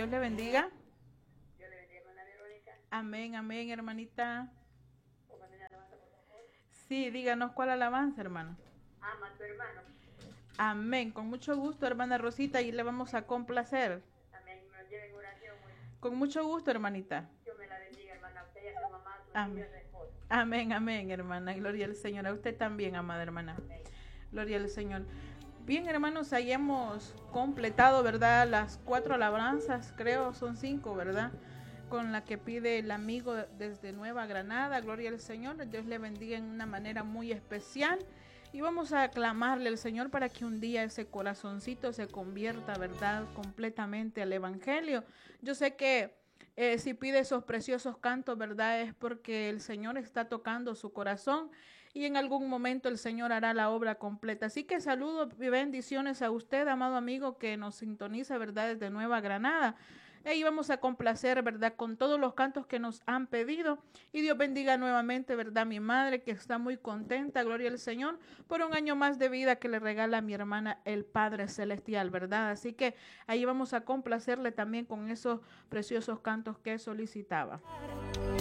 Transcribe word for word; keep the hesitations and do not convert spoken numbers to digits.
Dios le bendiga. Dios le bendiga, hermana Verónica. Amén, amén, hermanita. Póngame una alabanza, por favor. Sí, díganos cuál alabanza, hermano. Ama a tu hermano. Amén, con mucho gusto, hermana Rosita, y le vamos a complacer. Amén. Me lo lleve en oración hoy. Con mucho gusto, hermanita. Dios me la bendiga, hermana. A usted y a su mamá, a sus Amén. hijos y a su esposo. Amén, amén, hermana. Gloria al Señor. A usted también, amada hermana. Amén. Gloria al Señor. Bien, hermanos, ahí hemos completado, ¿verdad? Las cuatro alabanzas, creo, son cinco, ¿verdad? Con la que pide el amigo desde Nueva Granada. Gloria al Señor. Dios le bendiga en una manera muy especial. Y vamos a aclamarle al Señor para que un día ese corazoncito se convierta, ¿verdad? Completamente al Evangelio. Yo sé que eh, si pide esos preciosos cantos, ¿verdad? Es porque el Señor está tocando su corazón. Y en algún momento el Señor hará la obra completa. Así que saludos y bendiciones a usted, amado amigo, que nos sintoniza, ¿verdad? Desde Nueva Granada. Y vamos a complacer, ¿verdad? Con todos los cantos que nos han pedido. Y Dios bendiga nuevamente, ¿verdad? Mi madre, que está muy contenta, gloria al Señor, por un año más de vida que le regala a mi hermana el Padre Celestial, ¿verdad? Así que ahí vamos a complacerle también con esos preciosos cantos que solicitaba.